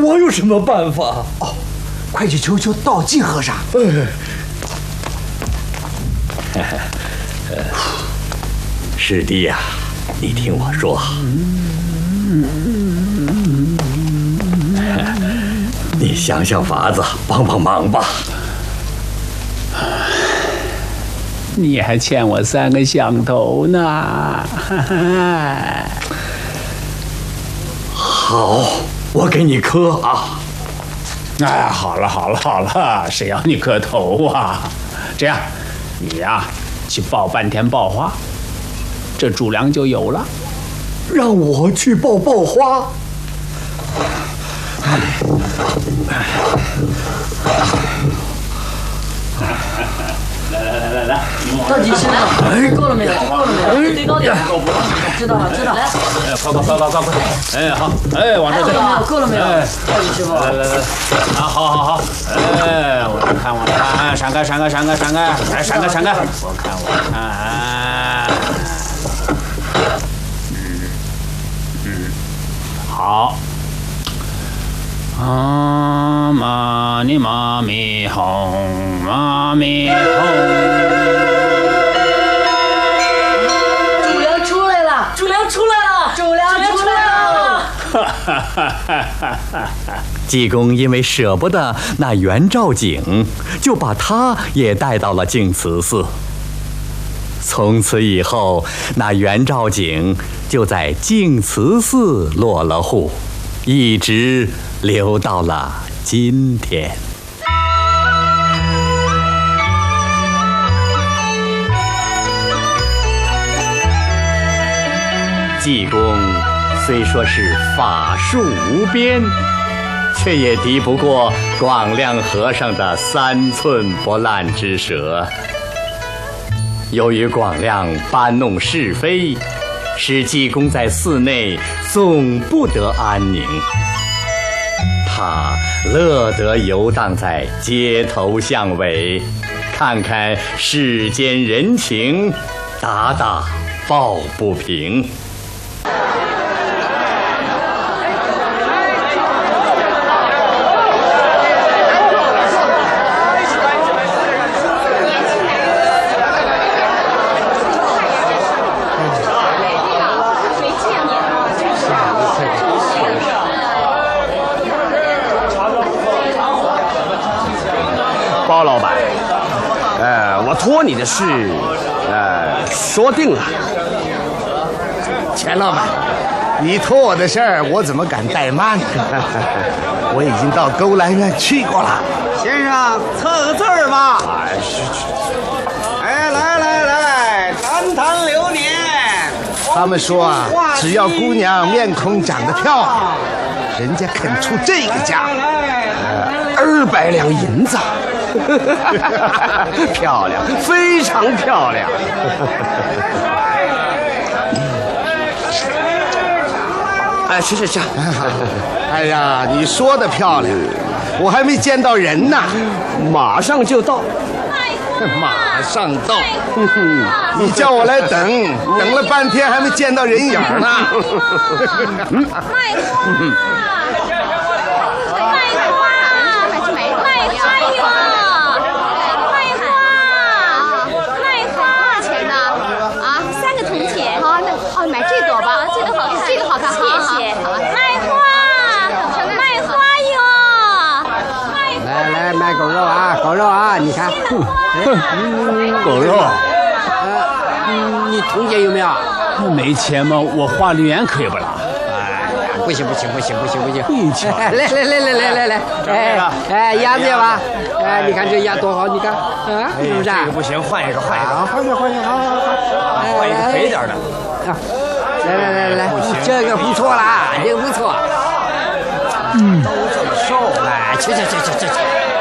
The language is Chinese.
我有什么办法？ 哦，快去求求道济和尚。 师弟呀，你听我说，你想想法子，帮帮忙吧。 你还欠我3个响头呢。 好，我给你磕啊。 哎，好了，谁要你磕头啊？这样，你呀，去抱半天抱花，这主粮就有了。 让我去抱花。 来， 到底是够了没有？够了没有？堆高点。知道了。来， 快！哎，好，哎，往这走。 够了没有？到底师傅。 来，啊，好，哎，我看，闪开，来，闪开，我看，好。妈咪妈咪哄，妈咪哄。 主粮出来了！ 济公因为舍不得那袁兆景，就把他也带到了净慈寺。从此以后，那袁兆景就在净慈寺落了户，一直留到了今天。济公虽说是法术无边，却也敌不过广亮和尚的3寸不烂之舌。由于广亮搬弄是非，使济公在寺内总不得安宁。他乐得游荡在街头巷尾，看看世间人情，打抱不平。 包老板，我托你的事，说定了。 钱老板，你托我的事儿，我怎么敢怠慢呢？我已经到勾栏院去过了。 先生，测个字儿吧。哎，来，谈流年。 他们说啊，只要姑娘面孔长得漂亮，人家肯出这个价，200两银子。 漂亮，非常漂亮。是。 哎呀，你说的漂亮，我还没见到人呢， 马上就到。 马上到。你叫我来等了半天还没见到人影呢。 卖花钱呢？啊，3个铜钱。好，那买这朵吧，这个好看，这个好看，谢谢。卖花哟！ 来，买狗肉啊，你看。 狗肉。 你铜钱有没有？ 没钱吗？我花0元可以不啦？ 不行！ 一钱。 来，哎，鸭子要吧？哎，你看这鸭多好，你看，啊，是不是？ 这个不行，换一个。 换一个，好， 换一个肥点的。 来，这个不错啦，这个不错。 都这么瘦， 哎，去。